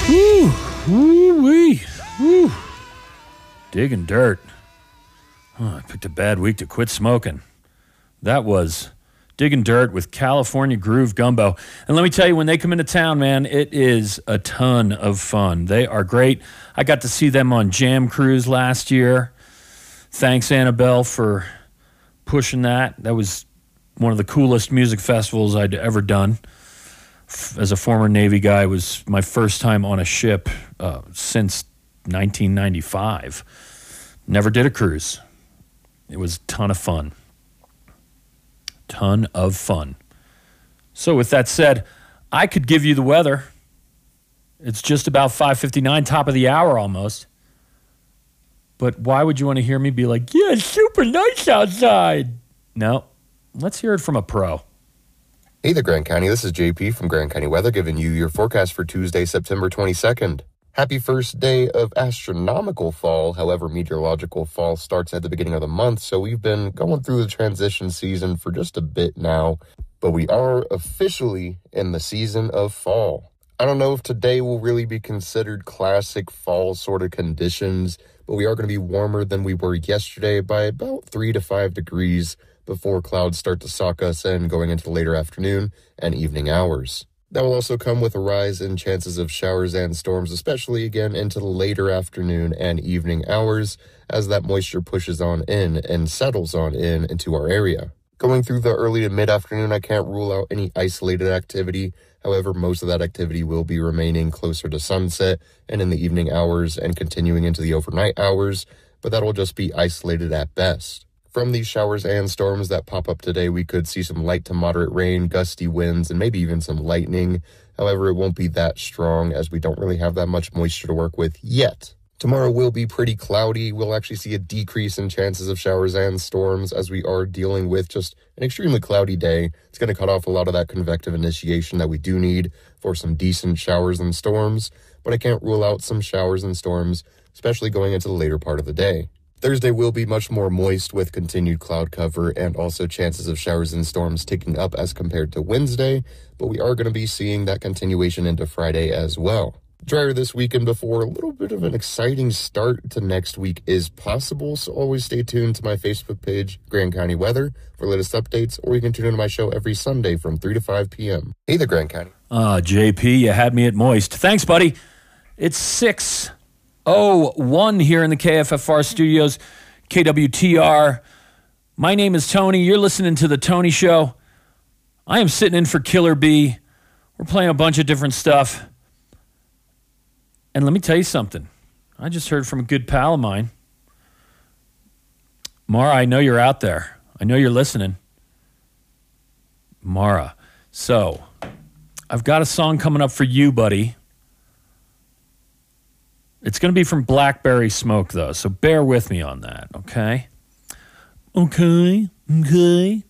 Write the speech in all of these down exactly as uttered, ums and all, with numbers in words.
Woo, woo, wee, woo. Digging dirt. Oh, I picked a bad week to quit smoking. That was Digging Dirt with California Groove Gumbo. And let me tell you, when they come into town, man, it is a ton of fun. They are great. I got to see them on Jam Cruise last year. Thanks, Annabelle, for pushing that. That was one of the coolest music festivals I'd ever done. As a former Navy guy, it was my first time on a ship uh, since nineteen ninety-five. Never did a cruise. It was a ton of fun. Ton of fun. So with that said, I could give you the weather. It's just about five fifty-nine, top of the hour almost. But why would you want to hear me be like, yeah, it's super nice outside? No, let's hear it from a pro. Hey there, Grand County. This is J P from Grand County Weather giving you your forecast for Tuesday, September twenty-second. Happy first day of astronomical fall. However, meteorological fall starts at the beginning of the month, so we've been going through the transition season for just a bit now, but we are officially in the season of fall. I don't know if today will really be considered classic fall sort of conditions, but we are going to be warmer than we were yesterday by about three to five degrees before clouds start to sock us in going into the later afternoon and evening hours. That will also come with a rise in chances of showers and storms, especially again into the later afternoon and evening hours as that moisture pushes on in and settles on in into our area. Going through the early to mid-afternoon, I can't rule out any isolated activity. However, most of that activity will be remaining closer to sunset and in the evening hours and continuing into the overnight hours, but that will just be isolated at best. From these showers and storms that pop up today, we could see some light to moderate rain, gusty winds, and maybe even some lightning. However, it won't be that strong as we don't really have that much moisture to work with yet. Tomorrow will be pretty cloudy. We'll actually see a decrease in chances of showers and storms as we are dealing with just an extremely cloudy day. It's going to cut off a lot of that convective initiation that we do need for some decent showers and storms, but I can't rule out some showers and storms, especially going into the later part of the day. Thursday will be much more moist with continued cloud cover and also chances of showers and storms ticking up as compared to Wednesday, but we are going to be seeing that continuation into Friday as well. Drier this weekend before a little bit of an exciting start to next week is possible, so always stay tuned to my Facebook page, Grand County Weather, for latest updates, or you can tune into my show every Sunday from three to five p.m. Hey there, Grand County. Ah, uh, J P, you had me at moist. Thanks, buddy. It's six oh one here in the K F F R studios, K W T R. My name is Tony. You're listening to The Tony Show. I am sitting in for Killer B. We're playing a bunch of different stuff. And let me tell you something. I just heard from a good pal of mine. Mara, I know you're out there. I know you're listening. Mara. So, I've got a song coming up for you, buddy. It's going to be from Blackberry Smoke, though, so bear with me on that, okay? Okay, okay.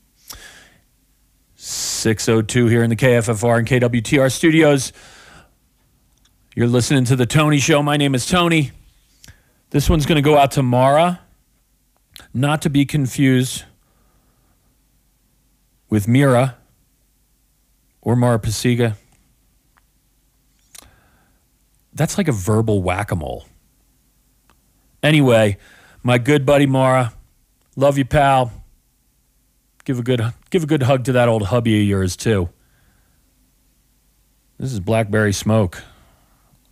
six oh two here in the K F F R and K W T R studios. You're listening to The Tony Show. My name is Tony. This one's going to go out to Mara, not to be confused with Mira or Mara Pasiga. That's like a verbal whack-a-mole. Anyway, my good buddy Mara, love you, pal. Give a good, give a good hug to that old hubby of yours, too. This is Blackberry Smoke.